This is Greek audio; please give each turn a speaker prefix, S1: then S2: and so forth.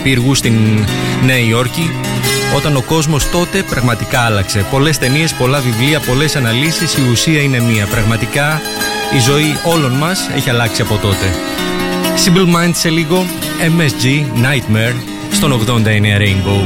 S1: πύργου στην Νέα Υόρκη, όταν ο κόσμος τότε πραγματικά άλλαξε. Πολλές ταινίες, πολλά βιβλία, πολλές αναλύσεις, η ουσία είναι μία. Πραγματικά η ζωή όλων μας έχει αλλάξει από τότε. Simple Minds σε λίγο, MSG, Nightmare, στον 89 Rainbow.